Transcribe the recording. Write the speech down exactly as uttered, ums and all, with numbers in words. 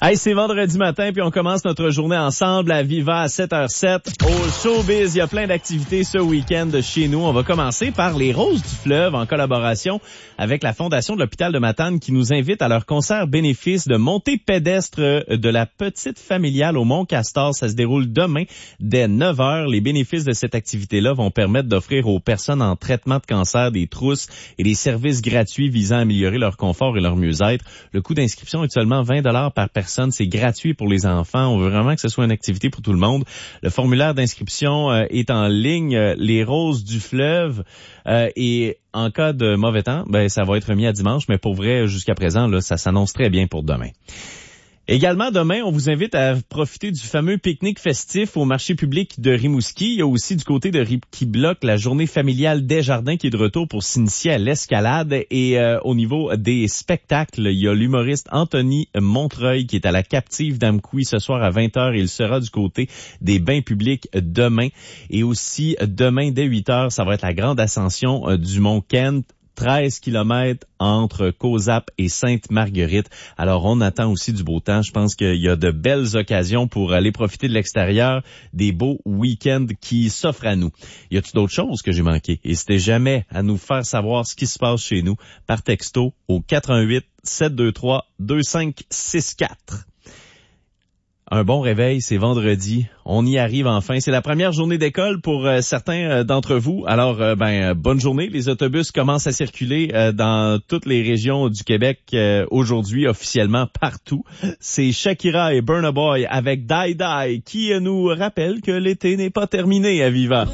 Hey, c'est vendredi matin, puis on commence notre journée ensemble à Viva à sept heures zéro sept. Au Showbiz, il y a plein d'activités ce week-end chez nous. On va commencer par les Roses du Fleuve en collaboration avec la Fondation de l'Hôpital de Matane qui nous invite à leur concert bénéfice de montée pédestre de la petite familiale au Mont-Castor. Ça se déroule demain dès neuf heures. Les bénéfices de cette activité-là vont permettre d'offrir aux personnes en traitement de cancer des trousses et des services gratuits visant à améliorer leur confort et leur mieux-être. Le coût d'inscription est seulement vingt dollars par personne. C'est gratuit pour les enfants. On veut vraiment que ce soit une activité pour tout le monde. Le formulaire d'inscription euh, est en ligne. Euh, les Roses du Fleuve. Euh, et en cas de mauvais temps, ben ça va être remis à dimanche. Mais pour vrai, jusqu'à présent, là, ça s'annonce très bien pour demain. Également, demain, on vous invite à profiter du fameux pique-nique festif au marché public de Rimouski. Il y a aussi du côté de Ricky Bloc la journée familiale des jardins qui est de retour pour s'initier à l'escalade. Et euh, au niveau des spectacles, il y a l'humoriste Anthony Montreuil qui est à la Captive d'Amqui ce soir à vingt heures. Il sera du côté des bains publics demain. Et aussi, demain, dès huit heures, ça va être la grande ascension euh, du mont Kent. treize kilomètres entre Cozap et Sainte-Marguerite. Alors, on attend aussi du beau temps. Je pense qu'il y a de belles occasions pour aller profiter de l'extérieur, des beaux week-ends qui s'offrent à nous. Y a-t-il d'autres choses que j'ai manquées? N'hésitez jamais à nous faire savoir ce qui se passe chez nous par texto au quatre un huit, sept deux trois, deux cinq six quatre. Un bon réveil, c'est vendredi. On y arrive enfin. C'est la première journée d'école pour euh, certains euh, d'entre vous. Alors, euh, ben, euh, bonne journée. Les autobus commencent à circuler euh, dans toutes les régions du Québec euh, aujourd'hui, officiellement partout. C'est Shakira et Burna Boy avec Die Die qui euh, nous rappellent que l'été n'est pas terminé à Viva.